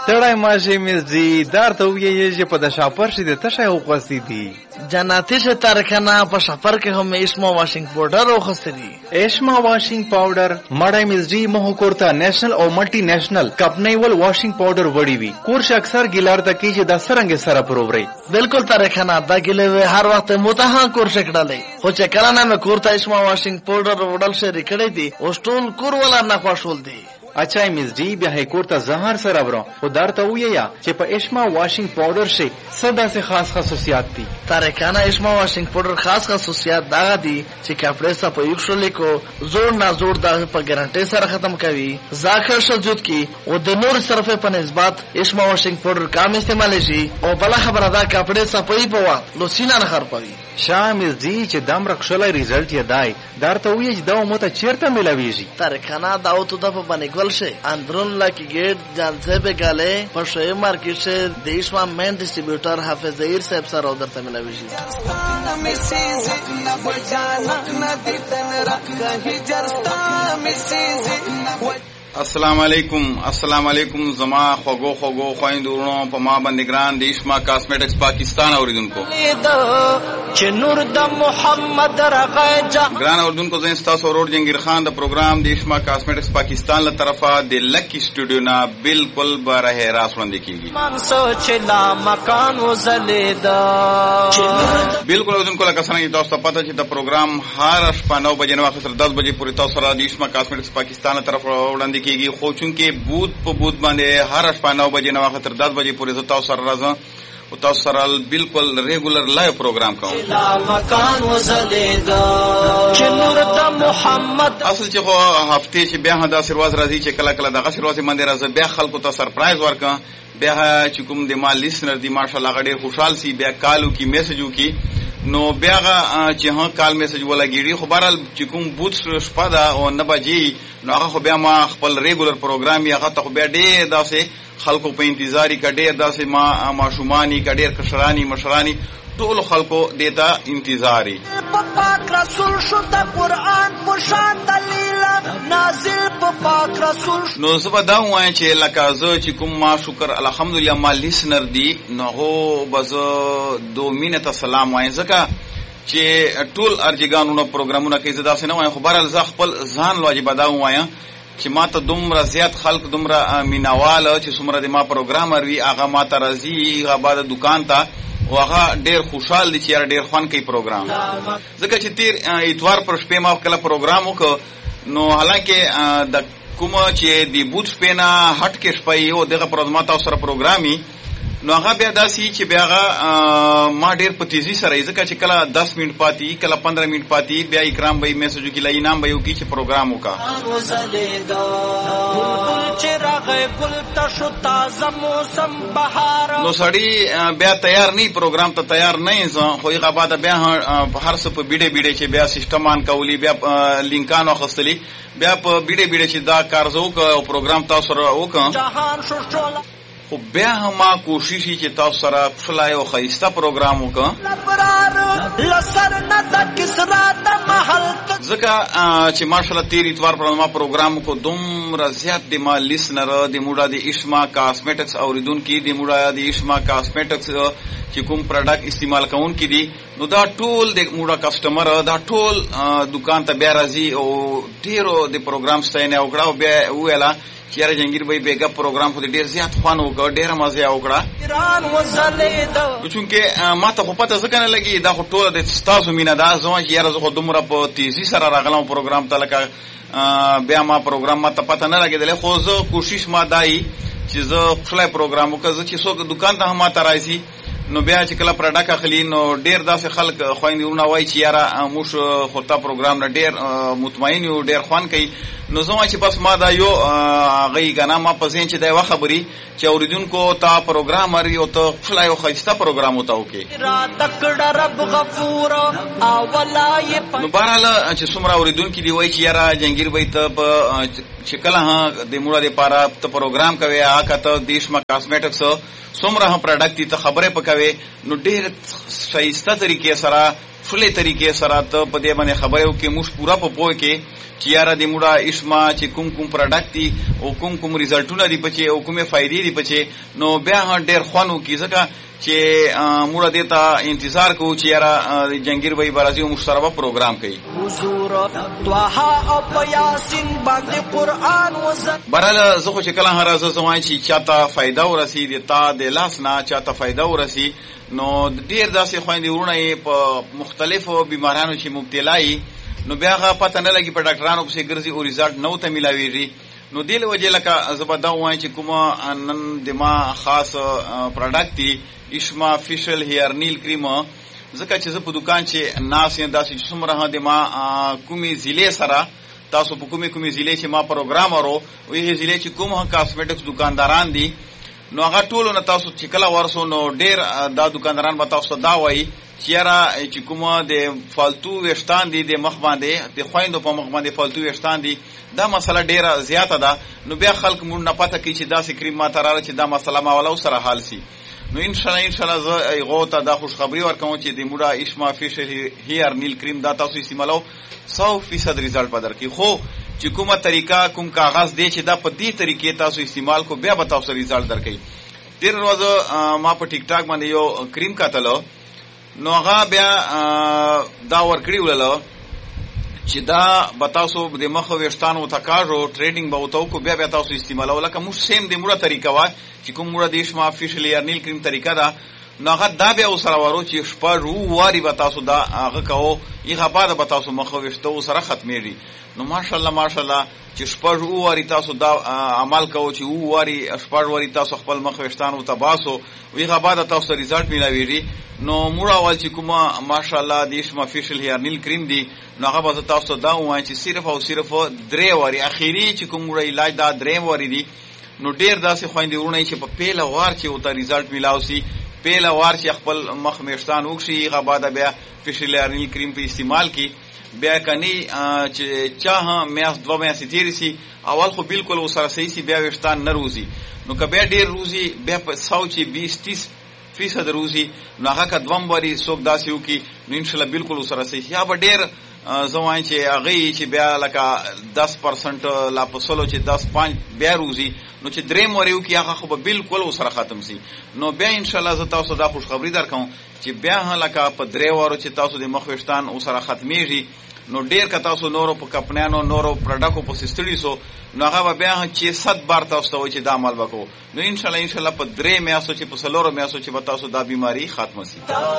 ستړی ماشي مزدي دار ته ویې چې په د شاپر شي د تشه وغوستې دي جناتي شه ترکنه په شاپر کې هم اشما واشنګ پاوډر وغوستې دي. اشما واشنګ پاوډر مړی مزدي مهو کورته نېشنل او ملټي نېشنل کپنیول واشنګ پاوډر وړي وي کورش اکثر ګیلار ته کې چې د سرنګ سره پرووري بالکل ترکنه دا ګلې هر وخت متها کورش کړلې خو چې کله نه مې کورته اشما واشنګ پاوډر وړل شي کړې دي او ټول کور ولا نه خوشول دي. اچھا مزدی بیا هیکور ته زهر سره برو او درته ویا چې په اشما واشنګ پاوډر شي صدا سے خاص خصوصیات دي. ترکانه اشما واشنګ پاوډر خاص خصوصیات دا دي چې کپڑے سره په یو شلې کو زور نه زور دا په ګارانټي سره ختم کوي ځاخر شجود کی او د نور صرفه په نسبت اشما واشنګ پاوډر کم استعمال شي او بل خبره دا کپڑے صفائی په لو سینا نه خر پوي شامل دي چې دم رخصلای ریزلټ یې دای درته وی چې دا مو ته چیرته ملاويږي ترکانه دا او ته په باندې ګل اندرون لکی گیٹ جانسے پہ گالے پر شوئے مارکیٹ سے دیش میں مین ڈسٹریبیوٹر حافظ ظہیر صاحب سر ادھر سے ملا ویشی. السلام علیکم زما خوگو خویندورونو په ما باندې ګران د اشما کاسمیټکس پاکستان اوریدونکو چې نور د محمد رغجا ګران اوریدونکو زه تاسو ورور جنگیر خان د پروګرام د اشما کاسمیټکس پاکستان له طرفه د لکی سټوډیو نه بالکل بره راس وړاندې کیږي من سوچ لا مکان وزلیدا بالکل اوریدونکو لکه څنګه تاسو ته پته چې د پروګرام هر شپه 9 بجې نه وخت 10 بجې پورې تاسو را د اشما کاسمیټکس پاکستان له طرفه وړاندې کیږي خو چونکه بود په بود باندې هر شپه 9 بجې نه وخت 10 بجې پورې زه تاسو سره راځم او تاسو سره بالکل ریګولر لایو پروګرام کوم مکان وزلیدا چې نور د محمد اصل چې خو هفته چې بیا دا سرواز راځي چې کله کله دغه سرواز باندې راځي بیا خلکو ته سرپرایز ورکا بیا چې کوم د ما لیسنر دی ماشاءالله غډیر خوشحال سی بیا کالو کی میسجو کی نو بیا چې ها کال میسج ولا ګیړي خو بهرال چې کوم بوت شپه دا او نه بجې نو هغه خو بیا ما خپل ریګولر پروګرام یې هغه ته خو بیا ډېر داسې خلکو په انتظاری کا ډېر داسې ما شومانی کا ډېر کشرانی مشرانی ټول خلکو دیتا انتظاری پاک رسول شو د قران په شان دلیل نازل په پاک رسول نو زه دا وایم چې لکه زه چې کوم ما شکر الحمدلله ما لیسنر دی نو هو بز 2 منټه سلام وایم ځکه چې ټول ارجګانونو پروګرامونه کې زدا سينه وایم خو بهرال زه خپل ځان واجب دا وایم چې ما ته دومره زیات خلک دومره مینوال چې څومره د ما پروګرامر وی هغه ما ته راځي هغه بعد دکان ته وغه ډیر خوشحال دي چې ډیر خوان کوي پروګرام ځکه چې تیر اتوار پر شپه ما کله پروګرام وکړ نو حالانکه د کوم چې دی بوت شپه نه هټ کې شپه یو دغه پروګرام تاسو سره پروګرامي نو هغه بیا داسي چې بیا ما ډیر په تیزی سره ځکه چې کله 10 منټ پاتې کله 15 منټ پاتې بیا اکرام به میسجو کې لا انعام به یو کی چې پروګرام وکا نو سړی بیا تیار نه پروګرام ته تیار نه خو هغه بعد بیا هر څه په بیډه بیډه چې بیا سیستم ان کولی بیا لینکانو خستلی بیا په بیډه بیډه چې دا کارزو او پروګرام تاسو سره وکړه خو بیا هم کوشش چې تاسو سره فلای او خیسته پروګرام وکړم ځکه چې ماشاءالله تیر اتوار پر ما پروګرام کو دومره زیات د ما لیسنر د موډا د اشما کاسمیټکس اوریدونکو د موډا د اشما کاسمیټکس چې کوم پروډکټ استعمال کوونکي دي نو دا ټول د موډا کسٹمر دا ټول دکان ته بیا راځي او ډیرو د پروګرام ستاینه وکړه بیا ویلا چیرې جنگیر بھائی بیگا پروګرام خو ډیر زیات خوان وکړ ډیر مزه وکړه چونکه ما ته خو پته ځکه نه لګي دا خو ټول د تاسو مینا دا زما چې یاره زه خو دومره په تیزی سره راغلم پروګرام ته لکه بیا ما پروګرام ما ته پته نه لګیدل خو زه کوشش ما دای چې زه خپل پروګرام وکړم چې څوک دکان ته ما ته راځي نو بیا چې کله پروډکټ اخلي نو ډیر داسې خلک خويندونه وای چې یاره موږ خو تا پروګرام نه ډیر مطمئن یو ډیر خوان کوي نو زما چې بس ما دا یو غي غنا ما پسین چې دا خبري چې اوریدونکو تا پروګرامر یو ته فلای او خسته پروګرام وتا وکي رب غفور اولای نو بهرحال چې څومره اوریدونکو دی وای چې یاره جنگیر بھائی ته چې کله د موړه د پاره ته پروګرام کوي هغه ته دیش ما کاسمیټکس څومره پروډکټ ته خبره پکوي نو ډېر شایسته طریقې سره فلې طریقې سره ته په دې باندې خبرې وکړې موږ پوره په پوه کې چې یاره د موږ اشما چې کوم پروډکټ دي او کوم ریزلټونه دي پچې او کومې فائدې دي پچې نو بیا ډېر خوند وکړي ځکه چې موږ دې ته انتظار کوو چې یاره جنگیر بھائی برازي موږ سره به پروګرام کوي برحال زه خو چې کله هر ورځ زه وایم چې چاته فایده ورسي د تا د لاس نه چاته فایده ورسي نو ډېر داسې خویندې وروڼه یې په مختلفو بیماریانو چې مبتلا یي نو بیا هغه پته نه لګي په ډاکټرانو پسې ګرځي او ریزلټ نه ورته میلاویږي نو دې له وجې لکه زه به دا ووایم چې کومه نن د ما خاص پروډکټ دی اشما فیشل هیر نیل کریم ځکه چې زه په دوکان چې ناس یم داسې چې څومره د ما کومې ضلع سره تاسو په کومې ضلع چې ما پروګرام ورو وې ضلع چې کوم کاسمیټکس دکانداران دي نو هغه ټولو نه تاسو چې کله ورسو نو ډېر دا دکانداران به تاسو دا وایي چې یاره چې کومه د فالتو ویښتان دي د مخ باندې د خویندو په مخ باندې فالتو ویښتان دي دا مسله ډېره زیاته ده نو بیا خلک مونږ نه پته کوي چې داسې کریم ماته راغله چې دا مسله ما والا سره حل سي نو ان شاء الله زه هغو ته دا خوشخبري ورکوم چې د موډا اشما فیشل هیر نیل کریم دا تاسو استعمالو 100% ریزلټ به درکړي خو چې کومه طریقه کوم کاغذ دی چې دا په دې طریقې تاسو استعمال کو بیا به تاسو ریزلټ درکړي تیر ورځ ما په ټیک ټاک باندې یو کریم کتلو نو هغه بیا دا ورکړي ولله چې دا به تاسو د مخ ویښتانو ته کاږو ټریډینګ به ورته وکړو بیا تاسو استعمالو لکه موږ سیم د موړه طریقه وه چې کوم موړه د اشما فیشل هیر نیل کریم طریقه ده نو هغه دا بیا ورسره ورو چې شپږ وارې به تاسو دا هغه کوو هغه بعده به تاسو مخ ویښته سره ختمېږي نو ماشاءالله چې شپږ وارې تاسو دا عمل کوو چې وارې شپږ وارې تاسو خپل مخ ویښتانو ته باسو هغه بعده تاسو ریزلټ میلاویږي نو موږ اول چې کومه ماشاءالله د اشما فیشل هیر نیل کریم دی نو هغه به تاسو دا ووایم چې صرف او صرف 3 وارې اخیری چې کوم علاج دا 3 وارې دي نو ډېر داسې خویندې وروڼه چې په پیله وار چې ورته ریزلټ میلاو سي پیله وار چې خپل مخ ویښتان وکړي هغه بعده بیا فیشل هیر نیل کریم په استعمال کې بیا کني چې چا میاشت 2 میاشتې تېرې سي اول خو بالکل ورسره صحیح سي بیا ویښتان نه روزي نو که بیا ډېر روزي بیا په 100 چې 20-30% روزي نو هغه که دوم وارې څوک داسې وکړي نو انشاءالله بالکل ورسره صحیح یا به ډېر زه وایم چې هغې چې بیا لکه 10% لا په سلو چې 10-5 بیا روزي نو چې 3 وارې وکړي هغه خو به بالکل ورسره ختم سي نو بیا انشاءالله زه تاسو دا خوشخبري درکوم چې بیا لکه په 3 وارو چې تاسو د مخ ویښتان ورسره ختمېږي نو ډېر که تاسو نورو په کمپنیانو نورو پروډکټو پسې ستړي سو نو هغه به بیا چې 100 بار تاسو ته وایي چې دا عمل وکړو نو انشاءالله په 3 میاشتو چې په 4 میاشتو چې به تاسو دا بیماری ختمه سي